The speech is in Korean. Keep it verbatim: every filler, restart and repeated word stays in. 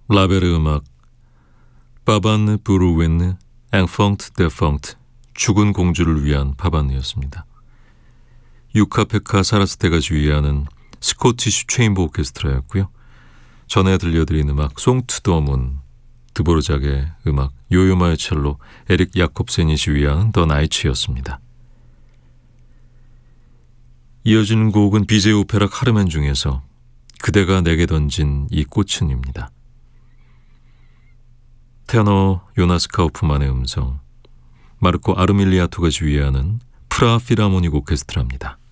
라벨의 음악 바반느 부르웬느 앵펑트 데펑트 죽은 공주를 위한 바반느였습니다. 유카페카 사라스테가 지휘하는 스코티쉬 체인버 오케스트라였고요. 전에 들려드린 음악 송투더문 드보르작의 음악 요요마의 첼로 에릭 야콥센이 지휘하는 더 나이츠였습니다. 이어지는 곡은 비제 오페라 카르멘 중에서 그대가 내게 던진 이 꽃은입니다. 테너 요나스 카우프만의 음성, 마르코 아르밀리아토가 지휘하는 프라 필하모닉 오케스트라입니다.